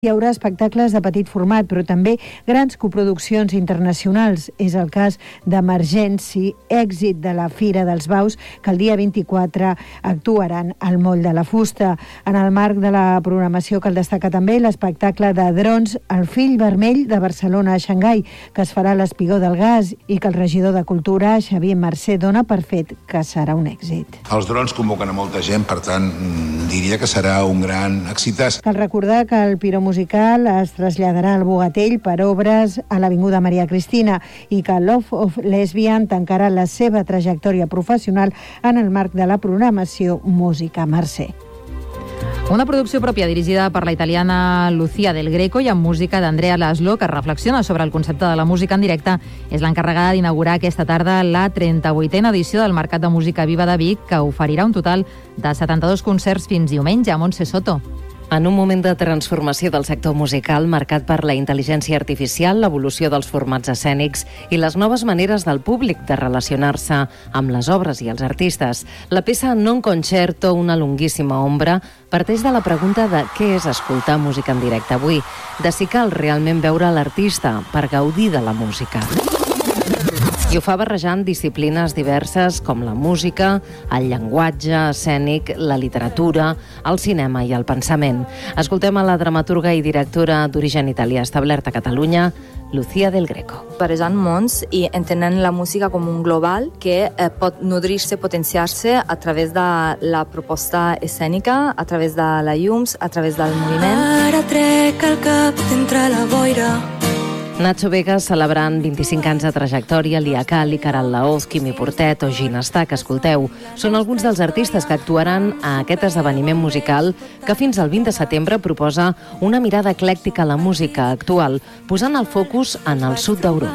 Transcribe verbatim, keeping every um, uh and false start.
Hi haurà espectacles de petit format, però també grans coproduccions internacionals. És el cas d'Emergency, èxit de la Fira dels Baus, que el dia vint-i-quatre actuaran al Moll de la Fusta. En el marc de la programació cal destacar també l'espectacle de drons El fill vermell de Barcelona a Xangai, que es farà a l'Espigó del Gas i que el regidor de Cultura, Xavier Mercè, dona per fet que serà un èxit. Els drons convoquen a molta gent, per tant, diria que serà un gran èxit. Cal recordar que el piró musical es traslladarà al Bogatell per obres a l'Avinguda Maria Cristina i que Love of Lesbian tancarà la seva trajectòria professional en el marc de la programació Música Mercè. Una producció pròpia dirigida per la italiana Lucia Del Greco i amb música d'Andrea Laszlo, que reflexiona sobre el concepte de la música en directe, és l'encarregada d'inaugurar aquesta tarda la trenta-vuitena edició del Mercat de Música Viva de Vic, que oferirà un total de setanta-dos concerts fins diumenge. Montse Soto. En un moment de transformació del sector musical marcat per la intel·ligència artificial, l'evolució dels formats escènics i les noves maneres del públic de relacionar-se amb les obres i els artistes, la peça Non Concerto, una longuíssima ombra, parteix de la pregunta de què és escoltar música en directe avui, de si cal realment veure l'artista per gaudir de la música. I ho fa barrejant disciplines diverses com la música, el llenguatge escènic, la literatura, el cinema i el pensament. Escoltem a la dramaturga i directora d'origen italià establerta a Catalunya, Lucia Del Greco. Barrejant mons i entenent la música com un global que eh, pot nodrir-se, potenciar-se a través de la proposta escènica, a través de la llums, a través del moviment. Ara trec el cap d'entre la boira. Nacho Vegas celebrant vint-i-cinc anys de trajectòria, Lia Cali, Caral Laoz, Quimi Portet o Gina Stà, que escolteu. Són alguns dels artistes que actuaran a aquest esdeveniment musical que fins al vint de setembre proposa una mirada eclèctica a la música actual, posant el focus en el sud d'Europa.